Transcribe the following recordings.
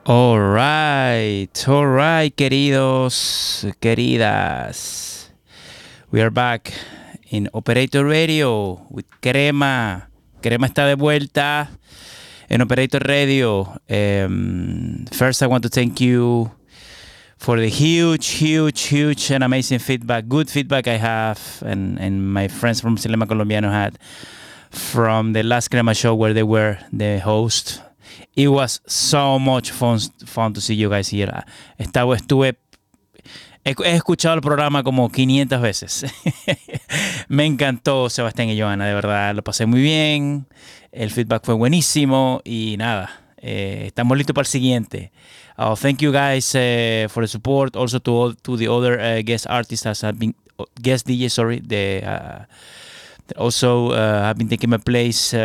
All right, queridos, queridas. We are back in Operator Radio with Crema. Crema está de vuelta en Operator Radio. First, I want to thank you for the huge and amazing feedback, good feedback I have, and my friends from Cinema Colombiano had from the last Crema show where they were the host. It was so much fun to see you guys here. He escuchado el programa como 500 veces. Me encantó Sebastián y Joana, de verdad, lo pasé muy bien. El feedback fue buenísimo y nada, estamos listos para el siguiente. Thank you guys for the support. Also to the other guest artists that have been guest DJs. Sorry, that also have been taking my place.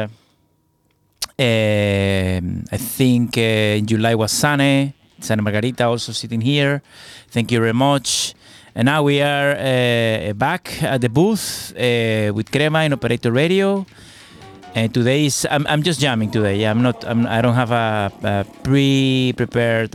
I think in July was Sane Margarita also sitting here. Thank you very much. And now we are back at the booth with Crema in Operator Radio. And today is I'm just jamming today. I don't have a prepared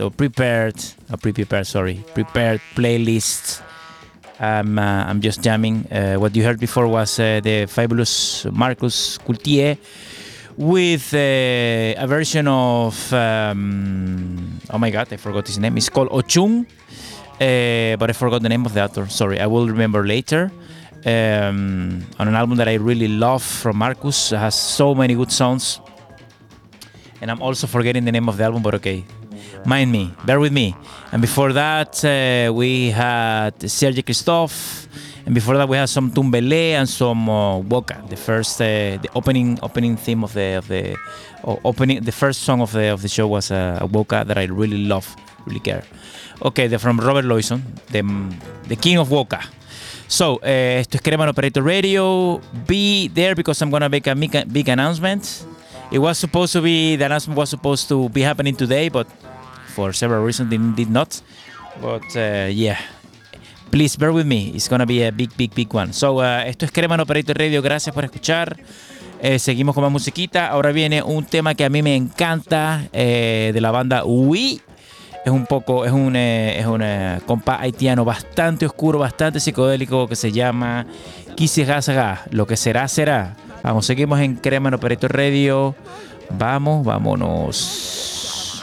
playlist. I'm just jamming. What you heard before was the fabulous Marcus Coultier with a version of oh my god, I forgot his name. It's called Ochung, but I forgot the name of the author. Sorry, I will remember later. On an album that I really love from Marcus. It has so many good songs, and I'm also forgetting the name of the album, but okay, mind me, bear with me. And before that we had Serge Christophe, and before that we had some Tumbele and some Woka. The first the opening theme of the first song of the show was a Woka that I really love, really care. Okay, they're from Robert Loison, the king of Woka. So, esto es Crema en Operator Radio. Be there because I'm gonna make a big announcement. The announcement was supposed to be happening today, but for several reasons did not. But yeah, please bear with me. It's gonna be a big one. So, esto es Crema en Operator Radio. Gracias por escuchar. Seguimos con más musiquita. Ahora viene un tema que a mí me encanta de la banda Wii. Es un compa haitiano bastante oscuro, bastante psicodélico, que se llama Kisigasaga. Lo que será, será. Vamos, seguimos en Crema en Operator Radio. Vámonos.